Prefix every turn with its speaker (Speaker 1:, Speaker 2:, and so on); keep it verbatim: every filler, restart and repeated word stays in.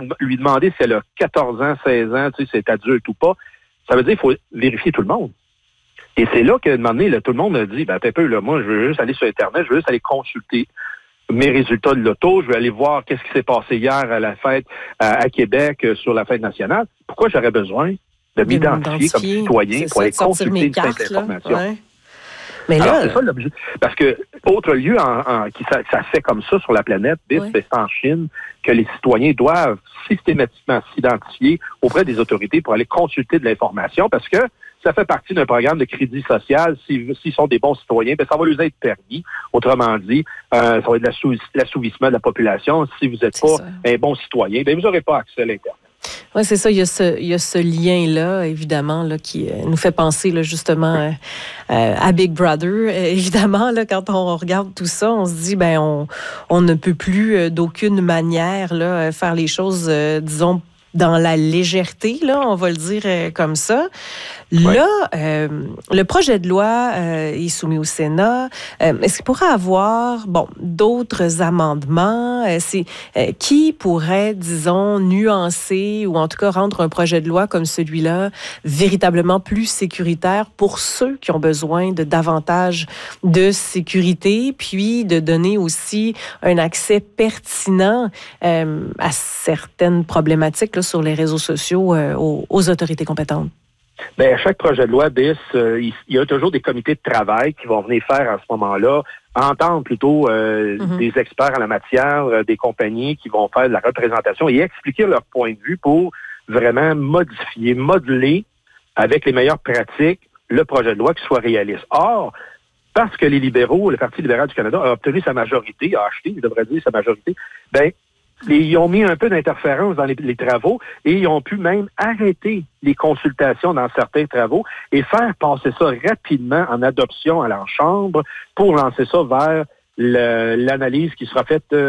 Speaker 1: lui demander si elle a quatorze ans, seize ans, tu sais, si elle est adulte ou pas, ça veut dire qu'il faut vérifier tout le monde. Et c'est là qu'à un moment donné, là, tout le monde a dit, ben, un peu, là, moi, je veux juste aller sur Internet, je veux juste aller consulter mes résultats de l'auto, je veux aller voir qu'est-ce qui s'est passé hier à la fête à, à Québec euh, sur la fête nationale. Pourquoi j'aurais besoin de m'identifier comme citoyen pour aller consulter une simple information?
Speaker 2: Ouais. Mais
Speaker 1: Alors,
Speaker 2: là,
Speaker 1: c'est ça l'objet. Parce que, autre lieu en, en, qui ça, ça se fait comme ça sur la planète, B I S, ouais. c'est en Chine, que les citoyens doivent systématiquement s'identifier auprès des autorités pour aller consulter de l'information parce que ça fait partie d'un programme de crédit social. S'ils, s'ils sont des bons citoyens, bien, ça va leur être permis. Autrement dit, euh, ça va être l'assou- l'assouvissement de la population. Si vous n'êtes pas ça. un bon citoyen, bien, vous n'aurez pas accès à l'Internet.
Speaker 2: Oui, c'est ça. Il y a ce, il y a ce lien-là, évidemment, là, qui euh, nous fait penser là, justement euh, euh, à Big Brother. Euh, évidemment, là, quand on regarde tout ça, on se dit, ben, on, on ne peut plus euh, d'aucune manière là, faire les choses, euh, disons, dans la légèreté, là, on va le dire euh, comme ça. Ouais. Là, euh, le projet de loi euh, est soumis au Sénat. Euh, est-ce qu'il pourrait avoir, bon, d'autres amendements? Euh, c'est, euh, qui pourrait, disons, nuancer ou en tout cas rendre un projet de loi comme celui-là véritablement plus sécuritaire pour ceux qui ont besoin de davantage de sécurité, puis de donner aussi un accès pertinent euh, à certaines problématiques là, sur les réseaux sociaux euh, aux, aux autorités compétentes?
Speaker 1: Bien, à chaque projet de loi B I S, euh, il, il y a toujours des comités de travail qui vont venir faire en ce moment-là, entendre plutôt euh, mm-hmm. des experts en la matière, euh, des compagnies qui vont faire de la représentation et expliquer leur point de vue pour vraiment modifier, modeler avec les meilleures pratiques le projet de loi qui soit réaliste. Or, parce que les libéraux, le Parti libéral du Canada a obtenu sa majorité, a acheté, je devrais dire sa majorité, bien, ils ont mis un peu d'interférence dans les, les travaux et ils ont pu même arrêter les consultations dans certains travaux et faire passer ça rapidement en adoption à la Chambre pour lancer ça vers le, l'analyse qui sera faite